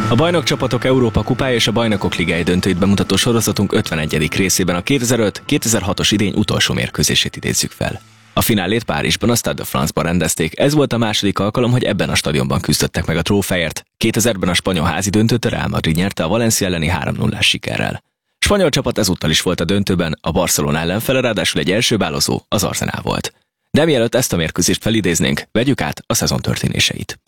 A bajnokcsapatok Európa kupája és a Bajnokok Ligája döntőit bemutató sorozatunk 51. részében a 2005-2006-os idény utolsó mérkőzését idézzük fel. A finálét Párizsban, a Stade de France-ban rendezték, ez volt a második alkalom, hogy ebben a stadionban küzdöttek meg a trófeért. 2000-ben a spanyol házi döntőt a Real Madrid nyerte a Valencia elleni 3-0-ás sikerrel. Spanyol csapat ezúttal is volt a döntőben, a Barcelona ellenfele ráadásul egy első bálozó, az Arsenal volt. De mielőtt ezt a mérkőzést felidéznénk, vegyük át a szezon történéseit.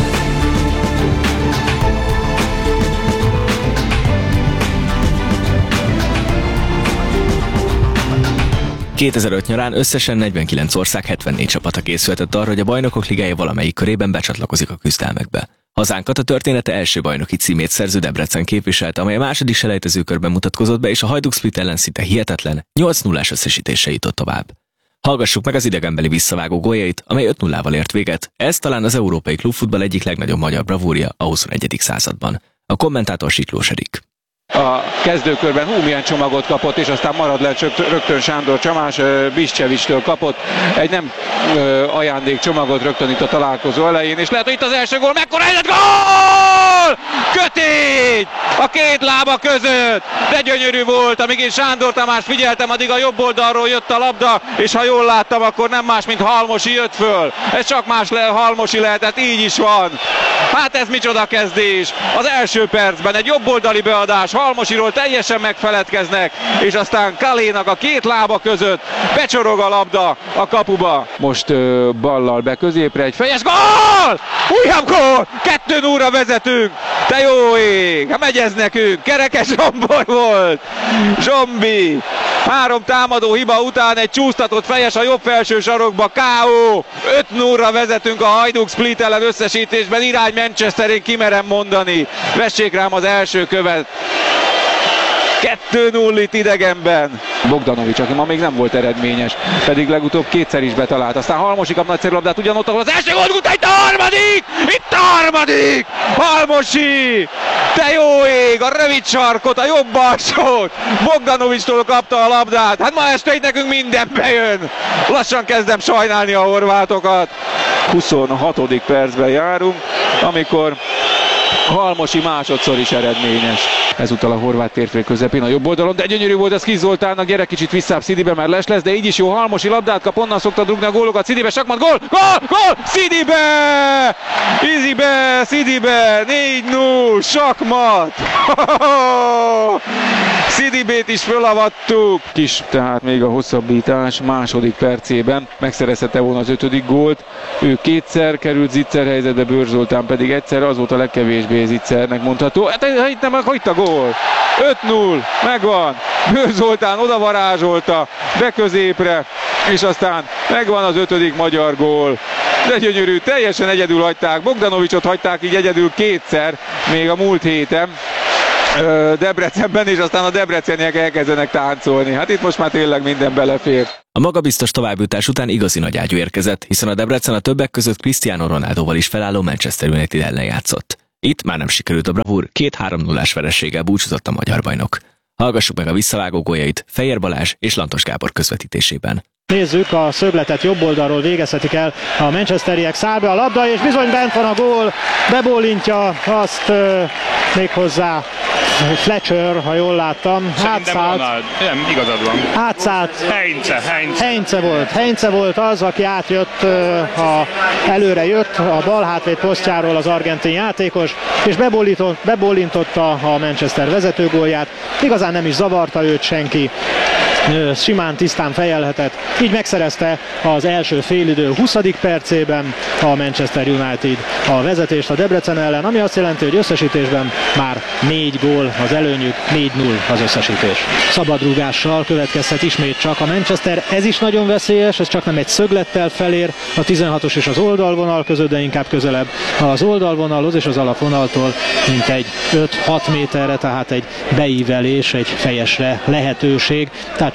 2005 nyarán összesen 49 ország 74 csapata készülhetett arra, hogy a Bajnokok Ligája valamelyik körében becsatlakozik a küzdelmekbe. Hazánkat a története első bajnoki címét szerző Debrecen képviselte, amely a második selejtezőkörben mutatkozott be, és a Hajduk Split ellen szinte hihetetlen 8-0-ás összesítésre jutott tovább. Hallgassuk meg az idegenbeli visszavágó góljait, amely 5-0-val ért véget. Ez talán az európai klubfutball egyik legnagyobb magyar bravúrja a 21. században. A kommentátor Siklós Erik. A kezdőkörben milyen csomagot kapott, és aztán marad le rögtön Sándor Tamás, Biszcsevicstől kapott egy nem ajándékcsomagot rögtön itt a találkozó elején, és lehet, hogy itt az első gól, mekkora helyzet, gól! Kötény! A két lába között, de gyönyörű volt, amíg én Sándor Tamás figyeltem, addig a jobb oldalról jött a labda, és ha jól láttam, akkor nem más, mint Halmosi jött föl. Ez csak más Halmosi lehetett, így is van. Hát ez micsoda kezdés! Az első percben egy jobboldali beadás, Halmosiról teljesen megfeledkeznek, és aztán Kalénak a két lába között becsorog a labda a kapuba. Most ballal be középre, egy fejes gól! Újabb gól! 2-0-ra vezetünk! Te jó ég! Megy ez nekünk! Kerekes Zsombor volt! Zsombi! 3 támadó hiba után egy csúsztatott fejes a jobb felső sarokba, K.O. 5-0-ra vezetünk a Hajduk Split ellen összesítésben, irány Manchester, én kimerem mondani. Vessék rám az első követ. 2-0 itt idegenben. Bogdanovics, aki ma még nem volt eredményes, pedig legutóbb kétszer is betalált. Aztán Halmosi kap nagyszerű labdát, ugyanott, ahol az első gólt után, itt a harmadik! Itt a harmadik! Halmosi! Te jó ég! A rövid sarkot, a jobb alsót! Bogdanovicstól kapta a labdát. Hát ma este itt nekünk minden bejön. Lassan kezdem sajnálni a horvátokat. 26. percben járunk, amikor Halmosi másodszor is eredményes. Ezúttal a horvát térfél közepén a jobb oldalon, de gyönyörű volt ez Kis Zoltánnak, gyere kicsit visszább, Szidibe már les lesz, de így is jó, Halmosi labdát kap, onnan szokta rúgni a gólokat, Szidibe, Sakmat, gól, gól, gól, Szidibe! Izibe, Szidibe, 4-0, Sakmat! Szidibét is fölavattuk. Kis, tehát még a hosszabbítás második percében megszerezhette volna az 5. gólt. Ő kétszer került zicser helyzetbe, Bőr Zoltán pedig egyszer, az volt a legkevésbé zicsernek mondható. Hát itt nem, akkor itt a gól. 5-0, megvan. Bőr Zoltán oda varázsolta, be középre, és aztán megvan az 5. magyar gól. De gyönyörű, teljesen egyedül hagyták. Bogdanovicsot hagyták így egyedül kétszer, még a múlt héten. Debrecenben, és aztán a debreceniek elkezdenek táncolni. Hát itt most már tényleg minden belefér. A magabiztos továbbjutás után igazi nagy ágyú érkezett, hiszen a Debrecen a többek között Cristiano Ronaldoval is felálló Manchester United ellen játszott. Itt már nem sikerült a bravúr, 2-3-0-ás vereséggel búcsúzott a magyar bajnok. Hallgassuk meg a visszavágó góljait Fejér Balázs és Lantos Gábor közvetítésében. Nézzük, a szögletet jobb oldalról végezhetik el a manchesteriek, száll be a labda, és bizony bent van a gól, bebólintja azt méghozzá Fletcher, ha jól láttam, hátszállt. Nem, igazad van. Hátszállt. Heinze volt az, aki átjött, előre jött a bal hátvéd posztjáról az argentin játékos, és bebólintotta a Manchester vezetőgólját. Igazán nem is zavarta őt senki. Simán, tisztán fejelhetett. Így megszerezte az első félidő 20. percében a Manchester United a vezetést a Debrecen ellen, ami azt jelenti, hogy összesítésben már 4 gól az előnyük, 4-0 az összesítés. Szabadrúgással következhet ismét csak a Manchester, ez is nagyon veszélyes, ez csak nem egy szöglettel felér a 16-os és az oldalvonal között, de inkább közelebb az oldalvonalhoz és az alapvonaltól, mint egy 5-6 méterre, tehát egy beívelés, egy fejesre lehetőség, tehát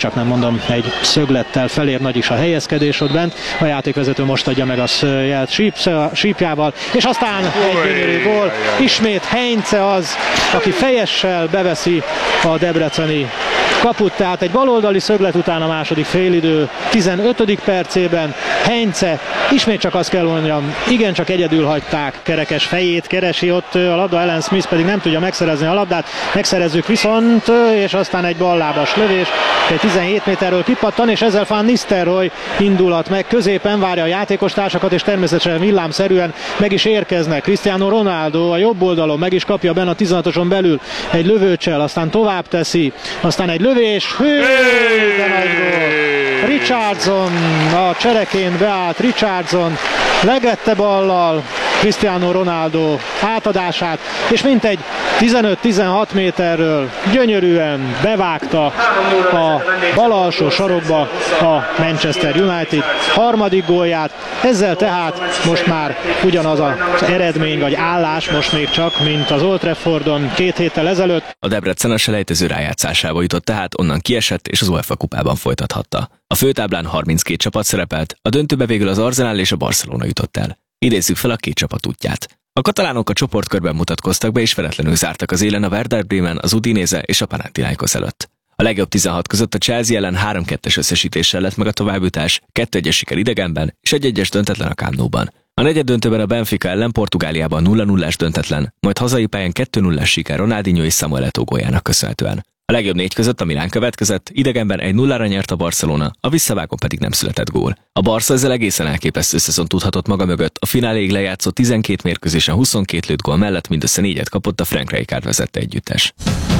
csak nem mondom, egy szöglettel felér Nagy is a helyezkedés ott bent. A játékvezető most adja meg a jelt sípjával, és aztán egy gyönyörű gól. Ismét Heinze az, aki fejessel beveszi a debreceni kaput, tehát egy baloldali szöglet után a második félidő 15. percében Heinze, ismét csak azt kell mondjam, igencsak egyedül hagyták, Kerekes fejét keresi ott a labda, Alan Smith pedig nem tudja megszerezni a labdát, megszerezzük viszont, és aztán egy ballábas lövés, egy 17 méterről kipattan, és ezzel Van Nistelrooy indulat meg középen, várja a játékostársakat, és természetesen villámszerűen meg is érkeznek. Cristiano Ronaldo a jobb oldalon meg is kapja benne a 16-oson belül egy lövőcsel, aztán tovább teszi, aztán egy lövés, de nagy gól. Richardson, a csereként beállt Richardson, legette ballal Cristiano Ronaldo átadását, és mintegy 15-16 méterről gyönyörűen bevágta a bal alsó sarokba a Manchester United harmadik gólját. Ezzel tehát most már ugyanaz az eredmény vagy állás, most még csak, mint az Old Traffordon 2 héttel ezelőtt. A Debrecen a selejtező rájátszásába jutott, tehát onnan kiesett és az UEFA kupában folytathatta. A főtáblán 32 csapat szerepelt, a döntőbe végül az Arsenal és a Barcelona jutott el. Idézzük fel a két csapat útját. A katalánok a csoportkörben mutatkoztak be, és veretlenül zártak az élen a Werder Bremen, az Udinese és a Panathinaikos előtt. A legjobb 16 között a Chelsea ellen 3-2-es összesítéssel lett meg a továbbjutás, 2-1-es siker idegenben és 1-1-es döntetlen a Camp Nou-ban. A negyeddöntőben a Benfica ellen Portugáliában 0-0-es döntetlen, majd hazai pályán 2-0-es siker Ronaldinho és Samuel Eto'o góljának köszönhetően. A legjobb 4 között a Milán következett, idegenben 1-0-ra nyert a Barcelona, a visszavágón pedig nem született gól. A Barca ezzel egészen elképesztő szezon tudhatott maga mögött, a fináléig lejátszott 12 mérkőzésen 22 lőtt gól mellett mindössze 4-et kapott a Frank Rijkaard vezette együttes.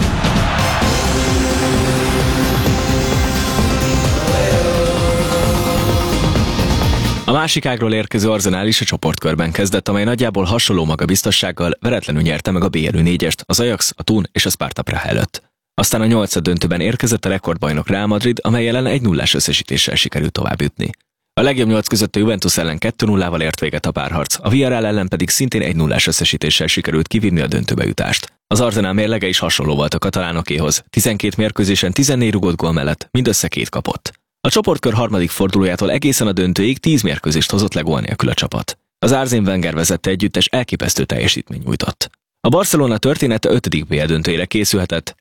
A másik ágról érkező Arsenal is a csoportkörben kezdett, amely nagyjából hasonló magabiztossággal veretlenül nyerte meg a BL 4-est, az Ajax, a Thun és a Sparta Praha előtt. Aztán a 8. döntőben érkezett a rekordbajnok Real Madrid, amely ellen 1-0-ás összesítéssel sikerült továbbjutni. A legjobb 8 között a Juventus ellen 2-0-val ért véget a párharc, a Villarreal ellen pedig szintén 1-0-ás összesítéssel sikerült kivinni a döntőbe jutást. Az Arsenal mérlege is hasonló volt a katalánokéhoz, 12 mérkőzésen 14 rugott gól mellett mindössze 2 kapott. A csoportkör harmadik fordulójától egészen a döntőig 10 mérkőzést hozott le gól nélkül a csapat. Az Arsène Wenger vezette együttes elképesztő teljesítmény nyújtott. A Barcelona története 5. BL döntőjére készülhetett,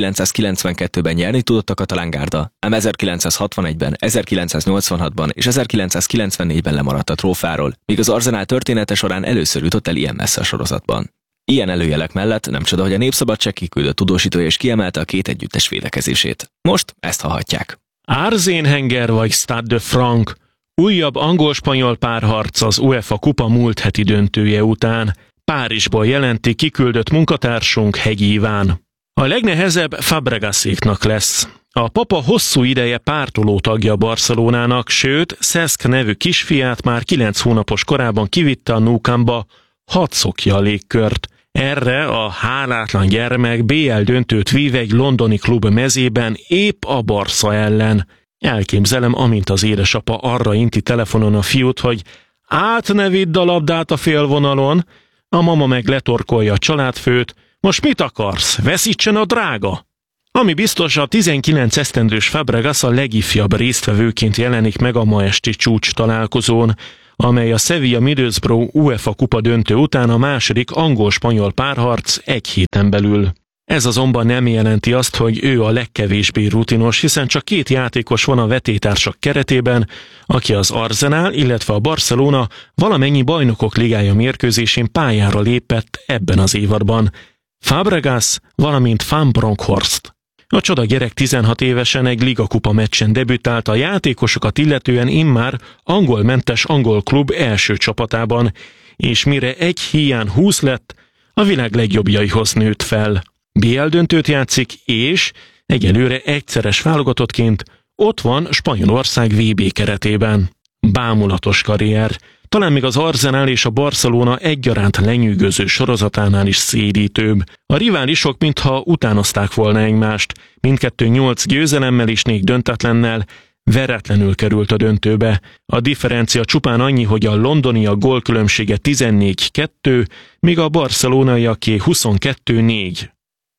1992-ben nyerni tudott a katalán gárda, ám 1961-ben, 1986-ban és 1994-ben lemaradt a trófáról, míg az Arsenal története során először jutott el ilyen messze a sorozatban. Ilyen előjelek mellett nem csoda, hogy a Népszabadság kiküldött tudósítója is kiemelte a két együttes védekezését. Most ezt hallhatják. Arsène Wenger vagy Stade de France. Újabb angol-spanyol párharc az UEFA kupa múlt heti döntője után. Párizsból jelenti kiküldött munkatársunk Hegyi Iván. A legnehezebb Fabregaséknak lesz. A papa hosszú ideje pártoló tagja Barcelonának, sőt, Cesc nevű kisfiát már 9 hónapos korában kivitte a Nou Campba, hadd szokja a légkört. Erre a hálátlan gyermek BL döntőt vív egy londoni klub mezében épp a Barca ellen. Elképzelem, amint az édesapa arra inti telefonon a fiút, hogy át ne vidd a labdát a félvonalon, a mama meg letorkolja a családfőt, most mit akarsz, veszítsen a drága? Ami biztos, a 19 esztendős Fabregas a legifjabb résztvevőként jelenik meg a ma esti csúcs találkozón, amely a Sevilla Middlesbrough UEFA kupa döntő után a második angol-spanyol párharc egy héten belül. Ez azonban nem jelenti azt, hogy ő a legkevésbé rutinos, hiszen csak 2 játékos van a vetélytársak keretében, aki az Arsenal, illetve a Barcelona valamennyi bajnokok ligája mérkőzésén pályára lépett ebben az évadban. Fabregas, valamint Van Bronckhorst. A csoda gyerek 16 évesen egy ligakupa meccsen debütált, a játékosokat illetően immár angolmentes angol klub első csapatában, és mire egy hiány 20 lett, a világ legjobbjaihoz nőtt fel. BL döntőt játszik, és egyelőre egyszeres válogatottként ott van Spanyolország VB keretében. Bámulatos karrier, talán még az Arsenal és a Barcelona egyaránt lenyűgöző sorozatánál is szédítőbb. A riválisok mintha utánozták volna egymást, mindkettő 8 győzelemmel és 4 döntetlennel, veretlenül került a döntőbe. A differencia csupán annyi, hogy a londoniak gólkülönbsége 14-2, míg a barcelonaiaké 22-4.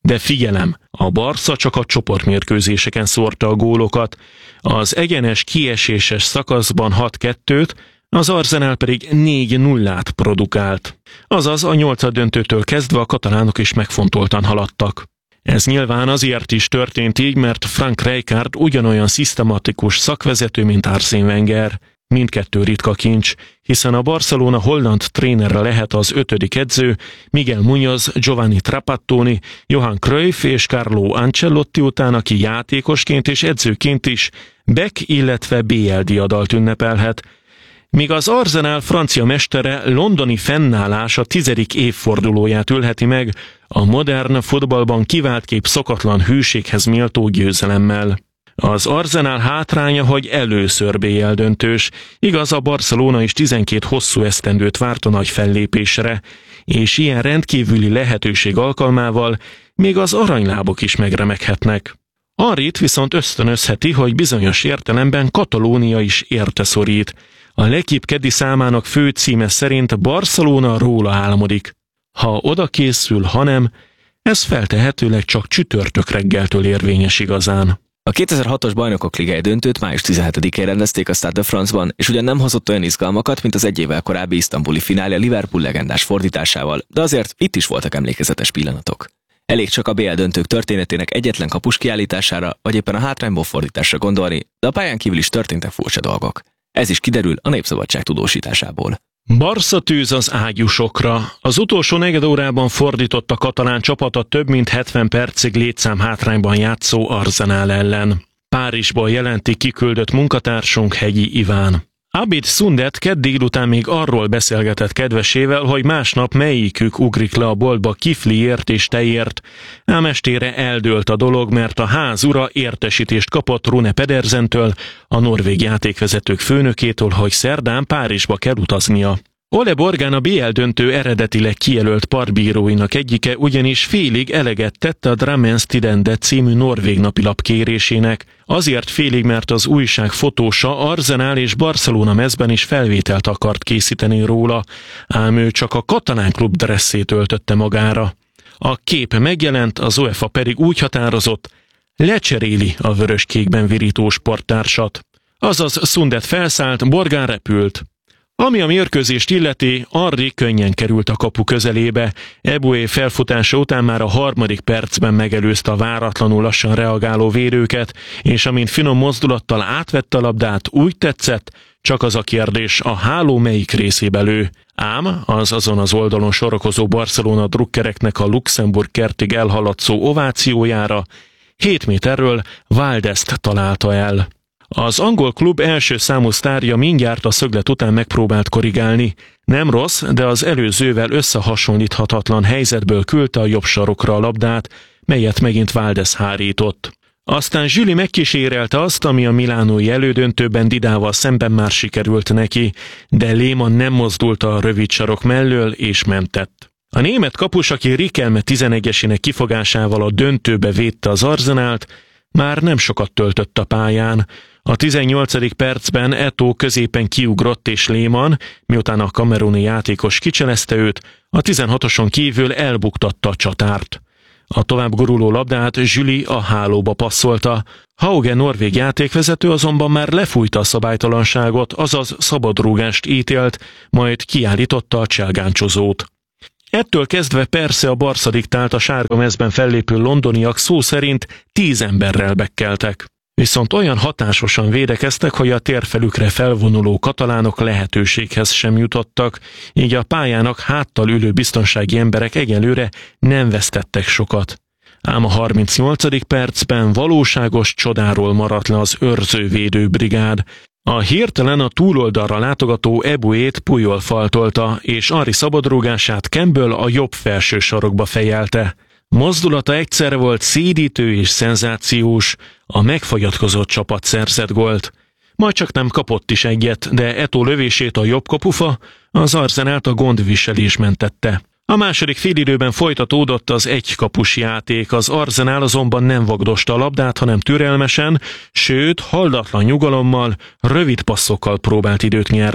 De figyelem, a Barca csak a csoportmérkőzéseken szórta a gólokat, az egyenes kieséses szakaszban 6-2-t, az Arsenal pedig 4-0-át produkált. Azaz a nyolcaddöntőtől kezdve a katalánok is megfontoltan haladtak. Ez nyilván azért is történt így, mert Frank Rijkaard ugyanolyan szisztematikus szakvezető, mint Arsène Wenger. Mindkettő ritka kincs, hiszen a Barcelona holland trénerre lehet az 5. edző, Miguel Muñoz, Giovanni Trapattoni, Johan Cruyff és Carlo Ancelotti után, aki játékosként és edzőként is Beck, illetve BL díjadalt ünnepelhet, míg az Arsenal francia mestere londoni fennállása 10. évfordulóját ülheti meg a modern futballban kiváltképp szokatlan hűséghez méltó győzelemmel. Az Arsenal hátránya, hogy először BL döntős, igaz, a Barcelona is 12 hosszú esztendőt várt a nagy fellépésre, és ilyen rendkívüli lehetőség alkalmával még az aranylábok is megremeghetnek. Henryt viszont ösztönözheti, hogy bizonyos értelemben Katalónia is érte szorít. A L'Équipe keddi számának fő címe szerint Barcelona róla álmodik. Ha oda készül, ha nem, ez feltehetőleg csak csütörtök reggeltől érvényes igazán. A 2006-os Bajnokok Ligája döntőt május 17-én rendezték a Stade de France-ban, és ugyan nem hozott olyan izgalmakat, mint az egy évvel korábbi isztambuli finálja Liverpool legendás fordításával, de azért itt is voltak emlékezetes pillanatok. Elég csak a BL döntők történetének egyetlen kapus kiállítására, vagy éppen a hátrányból fordításra gondolni, de a pályán kívül is történtek furcsa dolgok. Ez is kiderül a Népszabadság tudósításából. Barca tűz az ágyúsokra. Az utolsó negyedórában fordított a katalán csapata több mint 70 percig létszám hátrányban játszó Arsenal ellen. Párizsból jelenti kiküldött munkatársunk Hegyi Iván. Abid Sundet kedd délután még arról beszélgetett kedvesével, hogy másnap melyikük ugrik le a boltba kifliért és tejért, ám estére eldőlt a dolog, mert a ház ura értesítést kapott Rune Pedersentől, a norvég játékvezetők főnökétől, hogy szerdán Párizsba kell utaznia. Ole Borgán a BL döntő eredetileg kijelölt partbíróinak egyike, ugyanis félig eleget tett a Drammens Tidende című norvég napilap kérésének, azért félig, mert az újság fotósa Arsenal és Barcelona mezben is felvételt akart készíteni róla, ám ő csak a katalán klub dresszét öltötte magára. A kép megjelent, az UEFA pedig úgy határozott, lecseréli a vöröskékben virító sporttársat. Azaz Sundet felszállt, Borgán repült. Ami a mérkőzést illeti, Henry könnyen került a kapu közelébe. Eboué felfutása után már a 3. percben megelőzte a váratlanul lassan reagáló védőket, és amint finom mozdulattal átvette a labdát, úgy tetszett, csak az a kérdés, a háló melyik részébe lő. Ám azon az oldalon sorakozó Barcelona drukkereknek a Luxemburg kertig elhaladszó ovációjára 7 méterről Valdezt találta el. Az angol klub első számú sztárja mindjárt a szöglet után megpróbált korrigálni. Nem rossz, de az előzővel összehasonlíthatatlan helyzetből küldte a jobb sarokra a labdát, melyet megint Valdes hárított. Aztán Zsüli megkísérelte azt, ami a milánói elődöntőben Didával szemben már sikerült neki, de Lehmann nem mozdult a rövid sarok mellől és mentett. A német kapus, aki Riquelme 11-esének kifogásával a döntőbe védte az Arsenalt, már nem sokat töltött a pályán. A 18. percben Eto'o középen kiugrott és Lehmann, miután a kameruni játékos kicselezte őt, a 16-oson kívül elbuktatta a csatárt. A tovább guruló labdát Zsüli a hálóba passzolta. Hauge norvég játékvezető azonban már lefújta a szabálytalanságot, azaz szabadrúgást ítélt, majd kiállította a cselgáncsozót. Ettől kezdve persze a Barca diktált, a sárga mezben fellépő londoniak szó szerint 10 emberrel bekkeltek. Viszont olyan hatásosan védekeztek, hogy a térfelükre felvonuló katalánok lehetőséghez sem jutottak, így a pályának háttal ülő biztonsági emberek egyelőre nem vesztettek sokat. Ám a 38. percben valóságos csodáról maradt le az őrzővédő brigád. A hirtelen a túloldalra látogató Ebouét Puyol faltolta, és Henry szabadrúgását Campbell a jobb felső sarokba fejelte. Mozdulata egyszerre volt szédítő és szenzációs, a megfagyatkozott csapat szerzett gólt. Majd csak nem kapott is egyet, de Eto'o lövését a jobb kapufa, az Arsenalt a gondviselés mentette. A második félidőben folytatódott az egykapus játék, az Arsenal azonban nem vagdosta a labdát, hanem türelmesen, sőt hallatlan nyugalommal, rövid passzokkal próbált időt nyerni.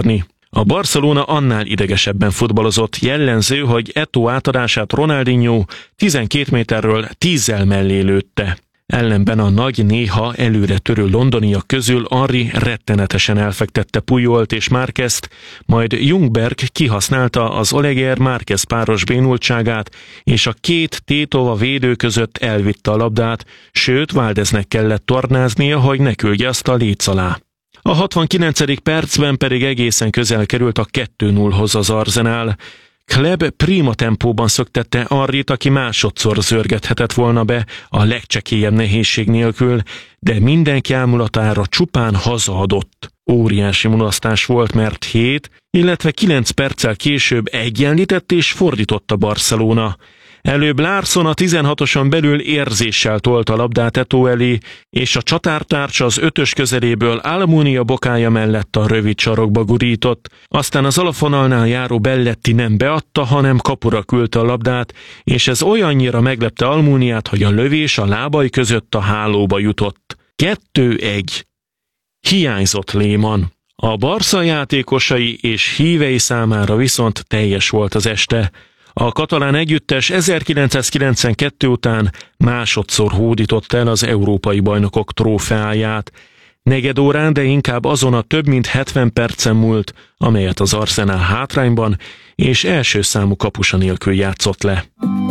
A Barcelona annál idegesebben futballozott, jellemző, hogy Eto'o átadását Ronaldinho 12 méterről 10-zel mellé lőtte. Ellenben a nagy, néha előre törő londoniak közül Henry rettenetesen elfektette Pujolt és Márquezt, majd Ljungberg kihasználta az Oleguer-Márquez páros bénultságát, és a két tétova védő között elvitte a labdát, sőt Valdeznek kellett tornáznia, hogy ne küldje azt a léc alá. A 69. percben pedig egészen közel került a 2-0-hoz az Arsenal. Kleb prima tempóban szöktette Henryt, aki másodszor zörgethetett volna be a legcsekélyebb nehézség nélkül, de mindenki ámulatára csupán hazaadott. Óriási mulasztás volt, mert 7, illetve 9 perccel később egyenlített és fordított a Barcelona. Előbb Larsson a 16-oson belül érzéssel tolta a labdát Eto'o elé, és a csatártársa az 5-ös közeléből Almunia bokája mellett a rövid sarokba gurított. Aztán az alapvonalnál járó Belletti nem beadta, hanem kapura küldte a labdát, és ez olyannyira meglepte Almuniát, hogy a lövés a lábai között a hálóba jutott. 2-1. Hiányzott Lehmann. A Barca játékosai és hívei számára viszont teljes volt az este. A katalán együttes 1992 után másodszor hódított el az európai bajnokok trófeáját. Negyed órán, de inkább azon a több mint 70 percen múlt, amelyet az Arsenal hátrányban és első számú kapusa nélkül játszott le.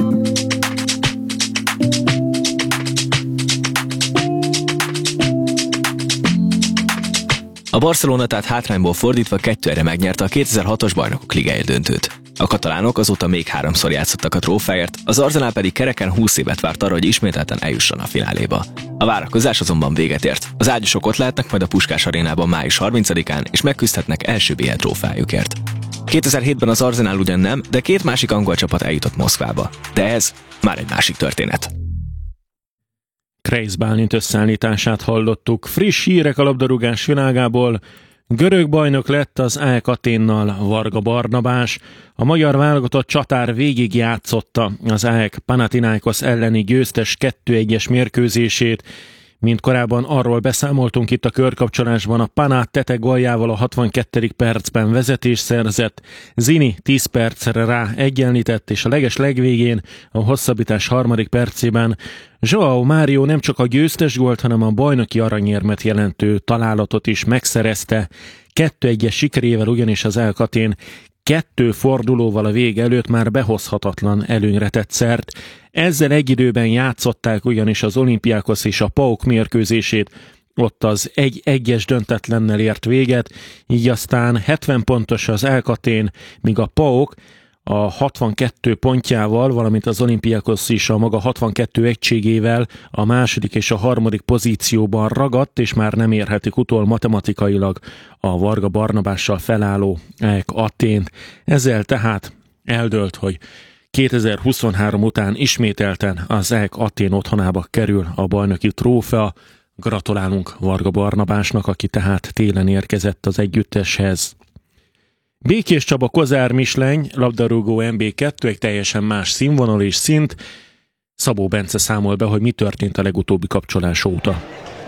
A Barcelona tehát hátrányból fordítva 2-1-re megnyerte a 2006-os Bajnokok Ligája döntőt. A katalánok azóta még 3-szor játszottak a trófeáért, az Arsenal pedig kereken 20 évet várt arra, hogy ismételten eljusson a fináléba. A várakozás azonban véget ért. Az ágyúsok ott lehetnek majd a Puskás arénában május 30-án, és megküzdhetnek első BL trófájukért. 2007-ben az Arsenal ugyan nem, de két másik angol csapat eljutott Moszkvába. De ez már egy másik történet. Kreisz Bálint összeállítását hallottuk. Friss hírek a labdarúgás világából. Görög bajnok lett az AEK Athénnal Varga Barnabás. A magyar válogatott csatár végig játszotta az AEK Panathinaikos elleni győztes 2-1-es mérkőzését. Mint korábban arról beszámoltunk itt a körkapcsolásban, a Panát Tete góljával a 62. percben vezetést szerzett, Zini 10 percre rá egyenlített, és a legvégén, a hosszabbítás 3. percében João Mário nem csak a győztes gólt, hanem a bajnoki aranyérmet jelentő találatot is megszerezte. 2-1-es sikerével ugyanis az AEK Athén 2 fordulóval a vég előtt már behozhatatlan előnyre tett szert. Ezzel egy időben játszották ugyanis az Olympiakos és a PAOK mérkőzését, ott az 1-1-es döntetlennel ért véget, így aztán 70 pontos az AEK Athén, míg a PAOK a 62 pontjával, valamint az Olympiakos is a maga 62 egységével a második és a harmadik pozícióban ragadt, és már nem érhetik utol matematikailag a Varga Barnabással felálló AEK Athént. Ezzel tehát eldőlt, hogy 2023 után ismételten az AEK Athén otthonába kerül a bajnoki trófea. Gratulálunk Varga Barnabásnak, aki tehát télen érkezett az együtteshez. Békés Csaba Kozár Misleny, labdarúgó MB2, egy teljesen más színvonal és szint. Szabó Bence számol be, hogy mi történt a legutóbbi kapcsolás óta.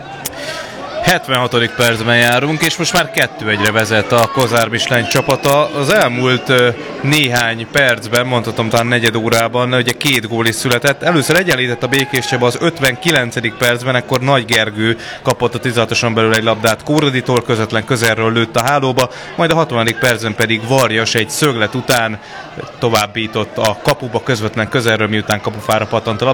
76. percben járunk, és most már 2-1-re vezet a Kozár Misleny csapata. Az elmúlt néhány percben, mondhatom talán negyed órában, ugye 2 gól is született. Először egyenlített a Békés Csaba az 59. percben, ekkor Nagy Gergő kapott a 16-oson belül egy labdát Kóroditól, közvetlen közelről lőtt a hálóba, majd a 60. percben pedig Varjas egy szöglet után továbbított a kapuba, közvetlen közelről, miután kapufára pattant a labda.